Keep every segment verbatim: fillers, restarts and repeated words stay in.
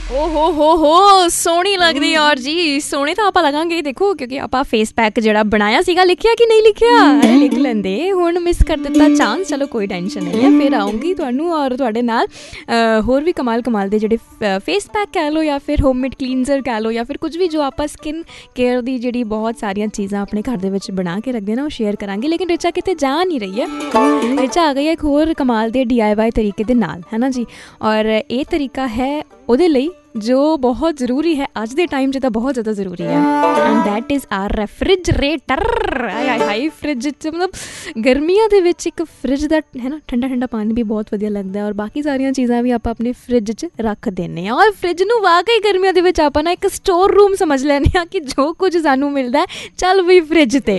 ਓ ਹੋ ਹੋ ਹੋ ਸੋਹਣੀ ਲੱਗਦੀ ਔਰ ਜੀ ਸੋਹਣੇ ਤਾਂ ਆਪਾਂ ਲਗਾਂਗੇ ਦੇਖੋ ਕਿਉਂਕਿ ਆਪਾਂ ਫੇਸ ਪੈਕ ਜਿਹੜਾ ਬਣਾਇਆ ਸੀਗਾ ਲਿਖਿਆ ਕਿ ਨਹੀਂ ਲਿਖਿਆ ਅਰੇ ਲਿਖ ਲੈਂਦੇ ਹੁਣ ਮਿਸ ਕਰ ਦਿੱਤਾ ਚਾਂਸ ਚਲੋ ਕੋਈ ਟੈਨਸ਼ਨ ਨਹੀਂ ਹੈ ਫਿਰ ਆਉਂਗੀ ਤੁਹਾਨੂੰ ਔਰ ਤੁਹਾਡੇ ਨਾਲ ਹੋਰ ਵੀ ਕਮਾਲ ਕਮਾਲ ਦੇ ਜਿਹੜੇ ਫੇਸ ਪੈਕ ਕਹਿ ਲਓ ਜਾਂ ਫਿਰ ਹੋਮਮੇਡ ਕਲੀਨਜ਼ਰ ਕਹਿ ਲਓ ਜਾਂ ਫਿਰ ਕੁਝ ਵੀ ਜੋ ਆਪਾਂ ਸਕਿਨ ਕੇਅਰ ਦੀ ਜਿਹੜੀ ਬਹੁਤ ਸਾਰੀਆਂ ਚੀਜ਼ਾਂ ਆਪਣੇ ਘਰ ਦੇ ਵਿੱਚ ਬਣਾ ਕੇ ਰੱਖਦੇ ਨਾ ਉਹ ਸ਼ੇਅਰ ਕਰਾਂਗੇ ਲੇਕਿਨ ਰਿਚਾ ਕਿਤੇ ਜਾ ਨਹੀਂ ਰਹੀ ਹੈ ਰਿਚਾ ਆ ਗਈ ਹੈ ਇੱਕ ਹੋਰ ਕਮਾਲ ਦੇ ਡੀ ਆਈ ਵਾਈ ਤਰੀਕੇ ਦੇ ਨਾਲ ਹੈ ਨਾ ਜੀ ਔਰ ਇਹ ਤਰੀਕਾ ਹੈ ਉਹਦੇ ਲਈ ਜੋ ਬਹੁਤ ਜ਼ਰੂਰੀ ਹੈ ਅੱਜ ਦੇ ਟਾਈਮ 'ਚ ਤਾਂ ਬਹੁਤ ਜ਼ਿਆਦਾ ਜ਼ਰੂਰੀ ਹੈ and that is R refrigerator high high fridge 'ਚ ਮਤਲਬ ਗਰਮੀਆਂ ਦੇ ਵਿੱਚ ਇੱਕ ਫਰਿੱਜ ਦਾ ਹੈ ਨਾ ਠੰਡਾ ਠੰਡਾ ਪਾਣੀ ਵੀ ਬਹੁਤ ਵਧੀਆ ਲੱਗਦਾ ਔਰ ਬਾਕੀ ਸਾਰੀਆਂ ਚੀਜ਼ਾਂ ਵੀ ਆਪਾਂ ਆਪਣੇ ਫਰਿੱਜ 'ਚ ਰੱਖ ਦਿੰਦੇ ਹਾਂ ਔਰ ਫਰਿੱਜ ਨੂੰ ਵਾਕਈ ਗਰਮੀਆਂ ਦੇ ਵਿੱਚ ਆਪਾਂ ਨਾ ਇੱਕ ਸਟੋਰ ਰੂਮ ਸਮਝ ਲੈਂਦੇ ਹਾਂ ਕਿ ਜੋ ਕੁਝ ਸਾਨੂੰ ਮਿਲਦਾ ਚੱਲ ਵੀ ਫਰਿੱਜ 'ਤੇ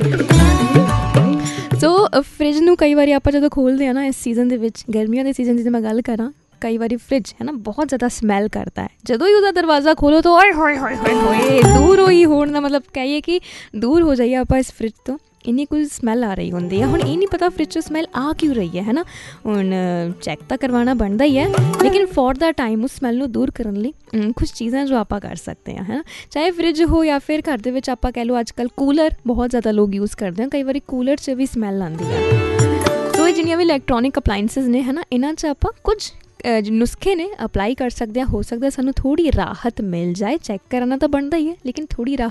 ਸੋ ਫਰਿੱਜ ਨੂੰ ਕਈ ਵਾਰੀ ਆਪਾਂ ਜਦੋਂ ਖੋਲ੍ਹਦੇ ਹਾਂ ਨਾ ਇਸ ਸੀਜ਼ਨ ਦੇ ਵਿੱਚ ਗਰਮੀਆਂ ਦੇ ਸੀਜ਼ਨ ਦੀ ਮੈਂ ਗੱਲ ਕਰਾਂ ਕਈ ਵਾਰੀ ਫਰਿੱਜ ਹੈ ਨਾ ਬਹੁਤ ਜ਼ਿਆਦਾ ਸਮੈਲ ਕਰਦਾ ਹੈ ਜਦੋਂ ਹੀ ਉਹਦਾ ਦਰਵਾਜ਼ਾ ਖੋਲ੍ਹੋ ਤਾਂ ਓਏ ਹੋਏ ਹੋਏ ਹੋਏ ਹੋਏ ਦੂਰ ਹੋਈ ਹੋਣ ਦਾ ਮਤਲਬ ਕਹੀਏ ਕਿ ਦੂਰ ਹੋ ਜਾਈਏ ਆਪਾਂ ਇਸ ਫਰਿੱਜ ਤੋਂ ਇੰਨੀ ਕੁਝ ਸਮੈਲ ਆ ਰਹੀ ਹੁੰਦੀ ਹੈ ਹੁਣ ਇਹ ਨਹੀਂ ਪਤਾ ਫਰਿੱਜ 'ਚੋਂ ਸਮੈਲ ਆ ਕਿਉਂ ਰਹੀ ਹੈ ਹੈ ਨਾ ਹੁਣ ਚੈੱਕ ਤਾਂ ਕਰਵਾਉਣਾ ਬਣਦਾ ਹੀ ਹੈ ਲੇਕਿਨ ਫੋਰ ਦਾ ਟਾਈਮ ਉਸ ਸਮੈਲ ਨੂੰ ਦੂਰ ਕਰਨ ਲਈ ਕੁਛ ਚੀਜ਼ਾਂ ਜੋ ਆਪਾਂ ਕਰ ਸਕਦੇ ਹਾਂ ਹੈ ਨਾ ਚਾਹੇ ਫਰਿੱਜ ਹੋ ਜਾਂ ਫਿਰ ਘਰ ਦੇ ਵਿੱਚ ਆਪਾਂ ਕਹਿ ਲਓ ਅੱਜ ਕੱਲ੍ਹ ਕੂਲਰ ਬਹੁਤ ਜ਼ਿਆਦਾ ਲੋਕ ਯੂਜ਼ ਕਰਦੇ ਹਾਂ ਕਈ ਵਾਰੀ ਕੂਲਰ 'ਚ ਵੀ ਸਮੈਲ ਆਉਂਦੀ ਹੈ ਸੋ ਇਹ ਜਿੰਨੀਆਂ ਵੀ ਇਲੈਕਟ੍ਰੋਨਿਕ ਅਪਲਾਇੰਸਿਸ ਨੇ ਹੈ ਨਾ ਇਹਨਾਂ 'ਚ ਆਪਾਂ ਕੁਝ ਨੁਸਖੇ ਨੇ ਅਪਲਾਈ ਕਰ ਸਕਦੇ ਹਾਂ ਹੋ ਸਕਦਾ ਸਾਨੂੰ ਥੋੜ੍ਹੀ ਰਾਹਤ ਮਿਲ ਜਾਏ ਚੈੱਕ ਕਰਾਉਣਾ ਤਾਂ ਬਣਦਾ ਹੀ ਹੈ ਲੇਕਿਨ ਥੋੜ੍ਹੀ ਰਾਹਤ